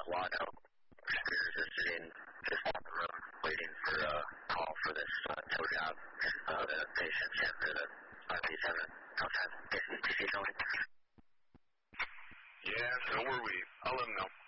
Lotto. Spears is sitting just in the room waiting for a call for this tow job. The patient's in for the 587 outside. Is he coming? Yeah, so were we. I'll let him know.